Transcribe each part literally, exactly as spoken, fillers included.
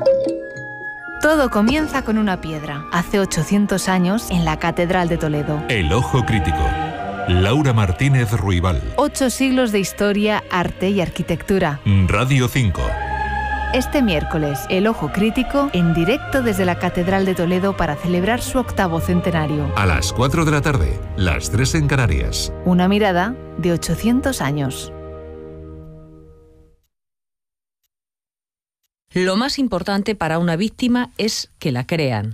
Todo comienza con una piedra. Hace ochocientos años, en la Catedral de Toledo. El Ojo Crítico. Laura Martínez Ruibal. Ocho siglos de historia, arte y arquitectura. Radio cinco. Este miércoles, El Ojo Crítico, en directo desde la Catedral de Toledo para celebrar su octavo centenario. A las cuatro de la tarde, las tres en Canarias. Una mirada de ochocientos años. Lo más importante para una víctima es que la crean.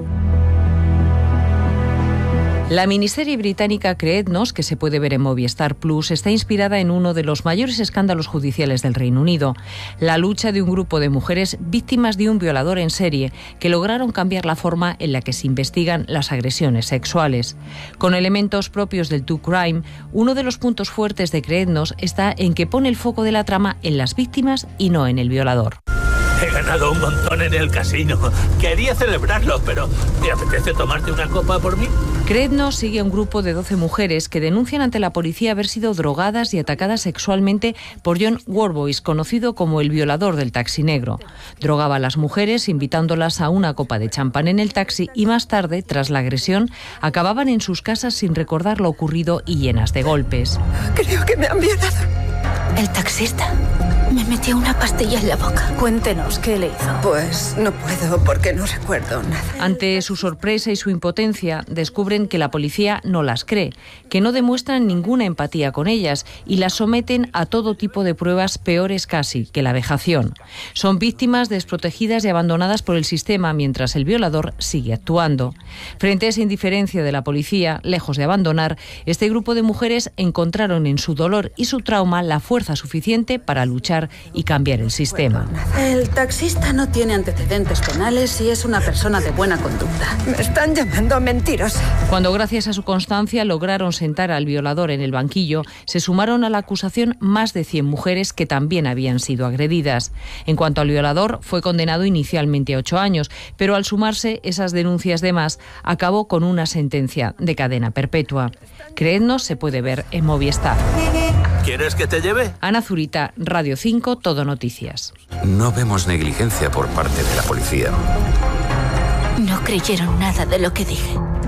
La miniserie británica Creednos, que se puede ver en Movistar Plus, está inspirada en uno de los mayores escándalos judiciales del Reino Unido, la lucha de un grupo de mujeres víctimas de un violador en serie que lograron cambiar la forma en la que se investigan las agresiones sexuales. Con elementos propios del true crime, uno de los puntos fuertes de Creednos está en que pone el foco de la trama en las víctimas y no en el violador. He ganado un montón en el casino. Quería celebrarlo, pero ¿te apetece tomarte una copa por mí? Creednos sigue a un grupo de doce mujeres que denuncian ante la policía haber sido drogadas y atacadas sexualmente por John Worboys, conocido como el violador del taxi negro. Drogaba a las mujeres invitándolas a una copa de champán en el taxi y más tarde, tras la agresión, acababan en sus casas sin recordar lo ocurrido y llenas de golpes. Creo que me han violado. El taxista me metió una pastilla en la boca. Cuéntenos qué le hizo. Pues no puedo porque no recuerdo nada. Ante su sorpresa y su impotencia, descubren que la policía no las cree, que no demuestran ninguna empatía con ellas y las someten a todo tipo de pruebas peores casi que la vejación. Son víctimas desprotegidas y abandonadas por el sistema mientras el violador sigue actuando. Frente a esa indiferencia de la policía, lejos de abandonar, este grupo de mujeres encontraron en su dolor y su trauma la fuerza suficiente para luchar y cambiar el sistema. El taxista no tiene antecedentes penales y es una persona de buena conducta. Me están llamando mentirosa. Cuando, gracias a su constancia, lograron sentar al violador en el banquillo, se sumaron a la acusación más de cien mujeres que también habían sido agredidas. En cuanto al violador, fue condenado inicialmente a ocho años, pero al sumarse esas denuncias de más, acabó con una sentencia de cadena perpetua. Creednos se puede ver en Movistar. ¿Quieres que te lleve? Ana Zurita, Radio cinco, Todo Noticias. No vemos negligencia por parte de la policía. No creyeron nada de lo que dije.